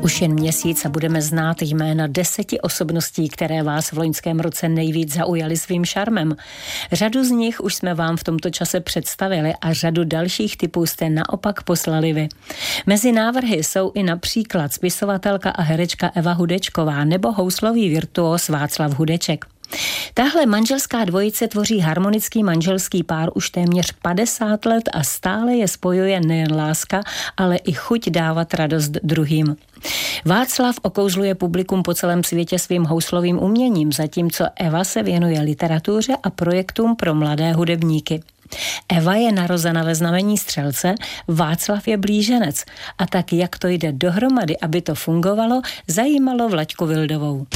Už jen měsíc a budeme znát jména 10 osobností, které vás v loňském roce nejvíc zaujaly svým šarmem. Řadu z nich už jsme vám v tomto čase představili a řadu dalších typů jste naopak poslali vy. Mezi návrhy jsou i například spisovatelka a herečka Eva Hudečková nebo houslový virtuós Václav Hudeček. Tahle manželská dvojice tvoří harmonický manželský pár už téměř 50 let a stále je spojuje nejen láska, ale i chuť dávat radost druhým. Václav okouzluje publikum po celém světě svým houslovým uměním, zatímco Eva se věnuje literatuře a projektům pro mladé hudebníky. Eva je narozena ve znamení Střelce, Václav je blíženec. A tak jak to jde dohromady, aby to fungovalo, zajímalo Vlaďku Vildovou.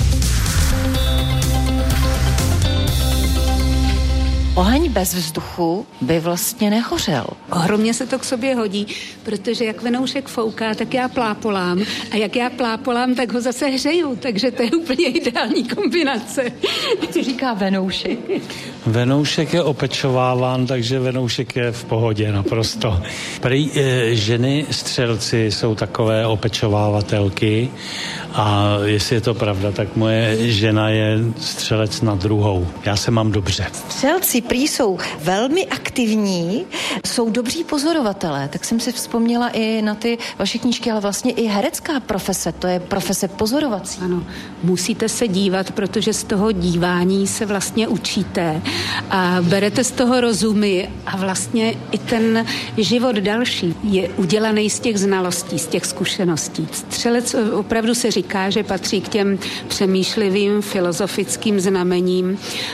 Oheň bez vzduchu by vlastně nehořel. Ohromně se to k sobě hodí, protože jak venoušek fouká, tak já plápolám a jak já plápolám, tak ho zase hřeju, takže to je úplně ideální kombinace. Co říká venoušek? Venoušek je opečováván, takže venoušek je v pohodě naprosto. Prý ženy střelci jsou takové opečovávatelky a jestli je to pravda, tak moje žena je střelec na druhou. Já se mám dobře. Střelci prý jsou velmi aktivní, jsou dobří pozorovatelé, tak jsem si vzpomněla i na ty vaše knížky, ale vlastně i herecká profese, to je profese pozorovací. Ano, musíte se dívat, protože z toho dívání se vlastně učíte a berete z toho rozumy a vlastně i ten život další je udělaný z těch znalostí, z těch zkušeností. Střelec opravdu se říká, že patří k těm přemýšlivým filozofickým znamením.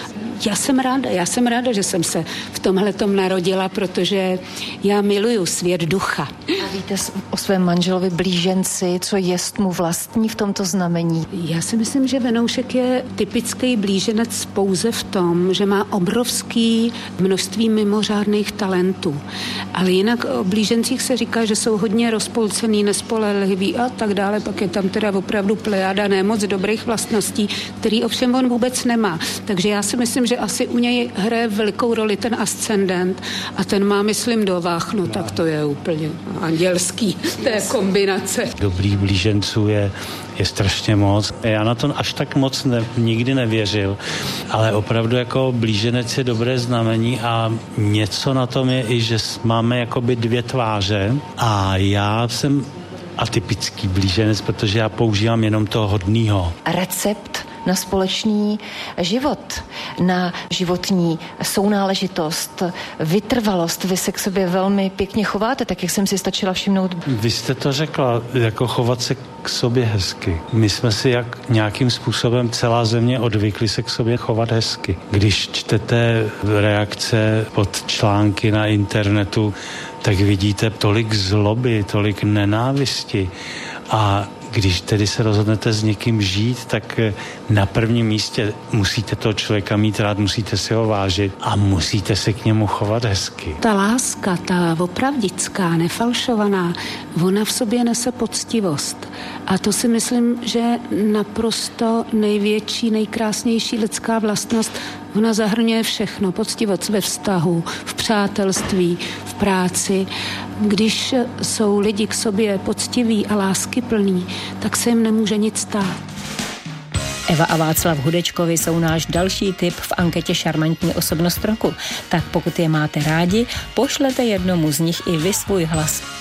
Já jsem ráda, že jsem se v tomhletom narodila, protože já miluju svět ducha. A víte o svém manželovi blíženci, co jest mu vlastní v tomto znamení? Já si myslím, že venoušek je typický blíženec pouze v tom, že má obrovský množství mimořádných talentů. Ale jinak o blížencích se říká, že jsou hodně rozpolcený, nespolehliví a tak dále. Pak je tam teda opravdu plejáda nemoc dobrých vlastností, který ovšem on vůbec nemá. Takže já si myslím, že asi u něj hraje velikou roli ten ascendent a ten má, myslím, do váh, no tak to je úplně andělský, té kombinace. Dobrých blíženců je strašně moc. Já na to až tak moc nikdy nevěřil, ale opravdu jako blíženec je dobré znamení a něco na tom je i, že máme jakoby dvě tváře a já jsem atypický blíženec, protože já používám jenom toho hodnýho. Recept na společný život, na životní sounáležitost, vytrvalost. Vy se k sobě velmi pěkně chováte, tak jak jsem si stačila všimnout. Vy jste to řekla, jako chovat se k sobě hezky. My jsme si jak nějakým způsobem celá země odvykli se k sobě chovat hezky. Když čtete reakce pod články na internetu, tak vidíte tolik zloby, tolik nenávisti a když tedy se rozhodnete s někým žít, tak na prvním místě musíte toho člověka mít rád, musíte si ho vážit a musíte se k němu chovat hezky. Ta láska, ta opravdická, nefalšovaná, ona v sobě nese poctivost. A to si myslím, že naprosto největší, nejkrásnější lidská vlastnost. Ona zahrnuje všechno. Poctivost ve vztahu, v přátelství, v práci. Když jsou lidi k sobě poctiví a láskyplní, tak se jim nemůže nic stát. Eva a Václav Hudečkovi jsou náš další tip v anketě Šarmantní osobnost roku. Tak pokud je máte rádi, pošlete jednomu z nich i vy svůj hlas.